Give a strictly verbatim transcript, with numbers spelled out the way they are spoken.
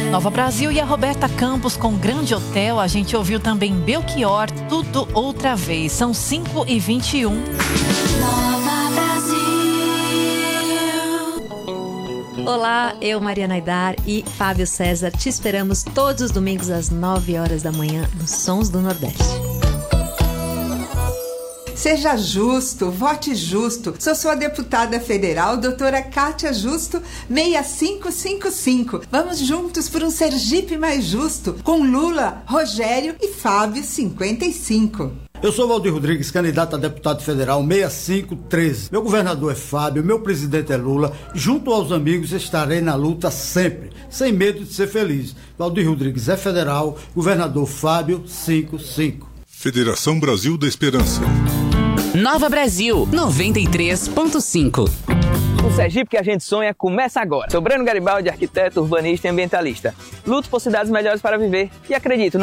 Nova Brasil e a Roberta Campos com Grande Hotel. A gente ouviu também Belchior, Tudo Outra Vez. São cinco e vinte e um. Nova Brasil. Olá, eu, Mariana Aidar e Fábio César. Te esperamos todos os domingos às nove horas da manhã nos Sons do Nordeste. Seja justo, vote justo. Sou sua deputada federal, doutora Kátia Justo, seis cinco cinco cinco. Vamos juntos por um Sergipe mais justo, com Lula, Rogério e Fábio, cinquenta e cinco. Eu sou Valdir Rodrigues, candidato a deputado federal seis cinco um três. Meu governador é Fábio, meu presidente é Lula. Junto aos amigos estarei na luta sempre, sem medo de ser feliz. Valdir Rodrigues é federal, governador Fábio, cinquenta e cinco. Federação Brasil da Esperança. Nova Brasil, noventa e três ponto cinco. O Sergipe que a gente sonha começa agora. Sou Breno Garibaldi, arquiteto, urbanista e ambientalista. Luto por cidades melhores para viver e acredito